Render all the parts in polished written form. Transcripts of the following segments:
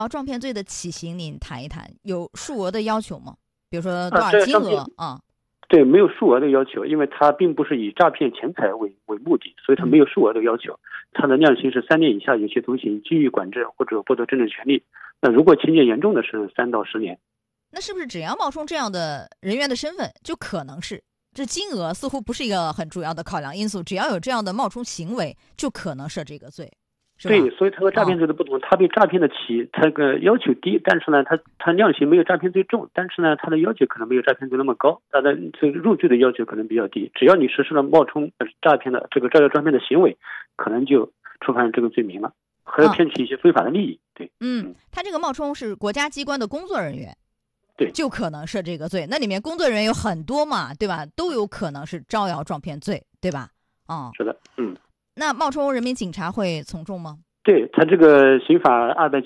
撞骗罪的起刑您谈一谈，有数额的要求吗？比如说多少金额啊？ 对，没有数额的要求，因为它并不是以诈骗钱财为目的，所以它没有数额的要求。它的量刑是3年以下有期徒刑、拘役管制或者剥夺政治权利。那如果情节严重的是3到10年。 那是不是只要冒充这样的人员的身份，就可能是这金额似乎不是一个很主要的考量因素，只要有这样的冒充行为，就可能涉这个罪？ 对，所以它和诈骗罪的不同，它被诈骗的起，它个要求低，但是呢，它量刑没有诈骗罪重，但是呢，它的要求可能没有诈骗罪那么高，它的这个入罪的要求可能比较低，只要你实施了冒充诈骗的这个招摇撞骗的行为，可能就触犯这个罪名了，还要骗取一些非法的利益。对， 他这个冒充是国家机关的工作人员， 对， 就可能涉这个罪。那里面工作人员有很多嘛，对吧？都有可能是招摇撞骗罪，对吧？ 是的， 那冒充人民警察会从重吗？ 对，他这个刑法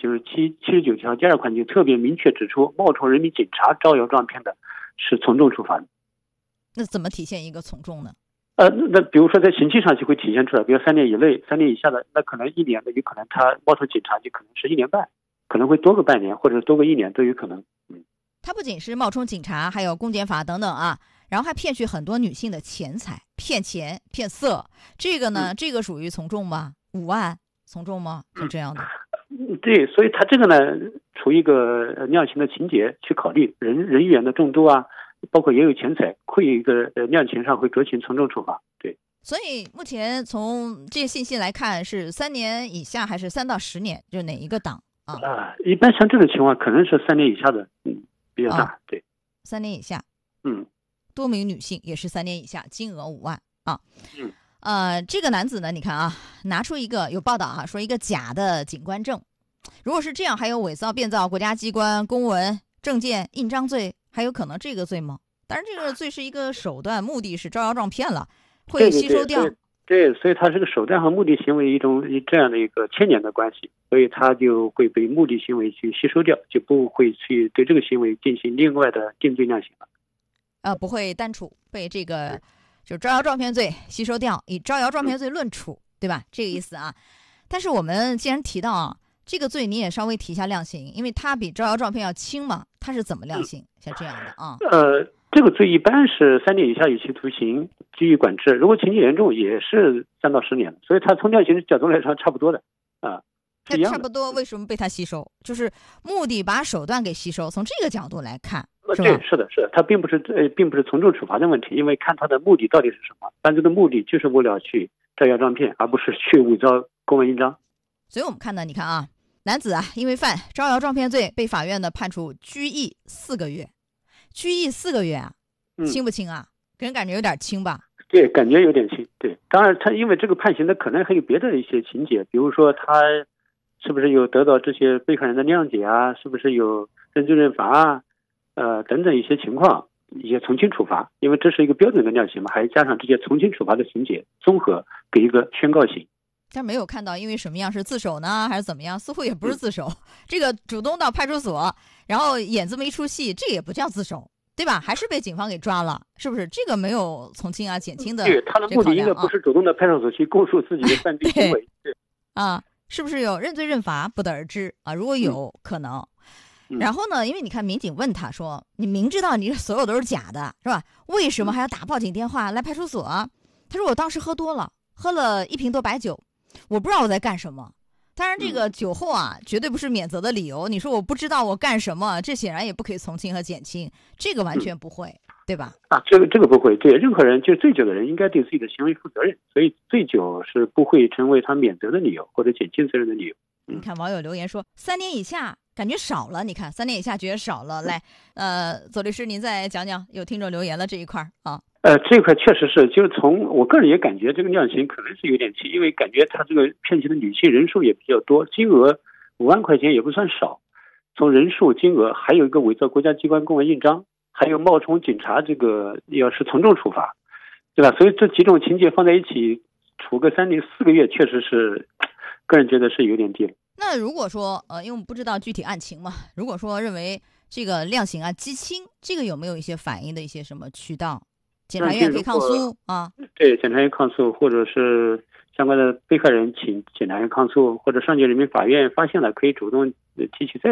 279条第2款就特别明确指出，冒充人民警察招摇撞骗的是从重处罚的。 那怎么体现一个从重呢？ 那比如说在刑期上就会体现出来，比如3年以内、3年以下的，那可能1年的，有可能他冒充警察就可能是1年半，可能会多个半年或者多个1年都有可能。 他不仅是冒充警察，还有公检法等等啊，然后还骗取很多女性的钱财，骗钱骗色，这个呢，这个属于从重吗？5万从重吗？是这样的。 对，所以他这个呢，处于一个量刑的情节去考虑人员的众多啊，包括也有钱财，会有一个量刑上会酌情从重处罚。对， 所以目前从这些信息来看，是3年以下还是3到10年？就哪一个档啊？ 一般像这种情况，可能是3年以下的，比较大。对 ，3年以下。多名女性也是3年以下，金额5万啊。这个男子呢，你看啊，拿出一个有报道啊，说一个假的警官证，如果是这样，还有伪造、变造国家机关公文、证件、印章罪，还有可能这个罪吗？当然，这个罪是一个手段，目的是招摇撞骗了，会吸收掉。 对，所以它这个手段和目的行为这样的一个牵连的关系，所以它就会被目的行为去吸收掉，就不会去对这个行为进行另外的定罪量刑了。 不会单处，被这个就招摇撞骗罪吸收掉，以招摇撞骗罪论处，对吧？这个意思啊。但是我们既然提到啊，这个罪你也稍微提一下量刑，因为它比招摇撞骗要轻嘛，它是怎么量刑？像这样的啊？ 这个罪一般是3年以下有期徒刑、拘役管制，如果情节严重也是3到10年，所以它从量刑角度来说差不多的啊。 那差不多，为什么被它吸收？就是目的把手段给吸收，从这个角度来看。 对，是的，它并不是从重处罚的问题，因为看他的目的到底是什么，犯罪的目的就是为了去招摇撞骗，而不是去伪造公文印章。 所以我们看到，你看啊，男子啊，因为犯招摇撞骗罪，被法院呢判处拘役4个月。拘役4个月啊，轻不轻啊？给人感觉有点轻吧？ 对，感觉有点轻。对，当然他因为这个判刑的可能还有别的一些情节，比如说他是不是有得到这些被害人的谅解啊？是不是有认罪认罚啊？等等一些情况，一些从轻处罚，因为这是一个标准的量刑嘛，还加上这些从轻处罚的情节，综合给一个宣告刑。 但没有看到因为什么样是自首呢，还是怎么样？似乎也不是自首，这个主动到派出所，然后演这么一出戏，这也不叫自首，对吧？还是被警方给抓了，是不是？这个没有从轻啊、减轻的。 对，他的目的应该不是主动到派出所去供述自己的犯罪行为。对啊，是不是有认罪认罚不得而知啊？如果有可能。然后呢，因为你看民警问他说，你明知道你所有都是假的，是吧？为什么还要打报警电话来派出所？他说我当时喝多了，喝了1瓶多白酒，我不知道我在干什么。当然这个酒后啊，绝对不是免责的理由。你说我不知道我干什么，这显然也不可以从轻和减轻，这个完全不会，对吧？ 这个不会。对，任何人就是醉酒的人应该对自己的行为负责任，所以醉酒是不会成为他免责的理由或者减轻责任的理由。 你看网友留言说3年以下感觉少了，你看3年以下觉得少了。来，左律师您再讲讲，有听众留言了这一块啊。 这一块确实是，就是从我个人也感觉这个量刑可能是有点轻，因为感觉他这个骗取的女性人数也比较多，金额5万块钱也不算少。从人数、金额，还有一个伪造国家机关公文印章，还有冒充警察，这个要是从重处罚，对吧？所以这几种情节放在一起，处个3年4个月，确实是个人觉得是有点低了。 那如果说因为我们不知道具体案情嘛，如果说认为这个量刑啊畸轻，这个有没有一些反映的一些什么渠道？检察院可以抗诉啊？对， 检察院抗诉，或者是相关的被害人请检察院抗诉，或者上级人民法院发现了可以主动提起再